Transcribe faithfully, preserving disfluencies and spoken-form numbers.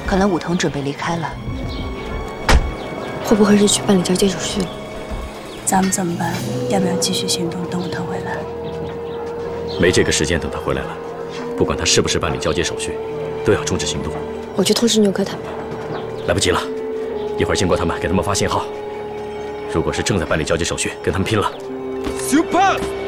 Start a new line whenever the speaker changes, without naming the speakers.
看来武藤准备离开了。
会不会是去办理交接手续了？
咱们怎么办？要不要继续行动，等武藤回来？
没这个时间等他回来了。不管他是不是办理交接手续，都要终止行动。
我去通知纽柯他们。
来不及了，一会儿经过他们，给他们发信号。如果是正在办理交接手续，跟他们拼了。
Super。